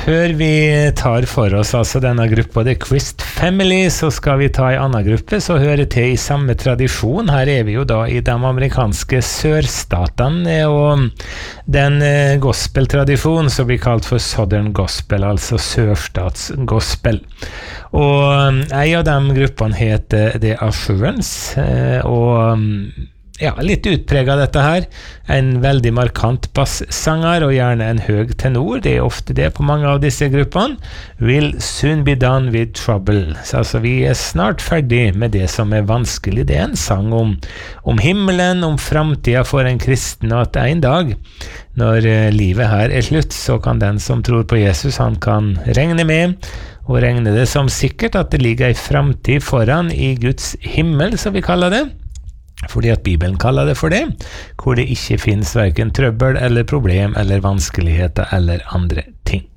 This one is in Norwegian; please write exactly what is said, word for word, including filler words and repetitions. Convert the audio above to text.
Før vi tar for oss altså denne gruppa The Christ Family, så skal vi ta en annen gruppe som hører til i samme tradisjon. Her er vi jo da i de amerikanske sørstatene, og den gospeltradisjonen som blir kalt for Southern Gospel, altså sørstatsgospel. Og en av de gruppene heter The Assurance, og ja, litt utpreget dette her. En veldig markant basssanger og gjerne en høy tenor. Det er ofte det på mange av disse gruppene. Will soon be done with trouble. Så altså, vi er snart ferdig med det som er vanskelig. Det er en sang om, om himmelen, om fremtiden for en kristen, og at en dag, når livet her er slutt, så kan den som tror på Jesus, han kan regne med, og regne det som sikkert at det ligger en fremtid foran i Guds himmel, som vi kaller det. Fordi at Bibelen kaller det for det, hvor det ikke finnes hverken trøbbel eller problem eller vanskeligheter eller andre ting.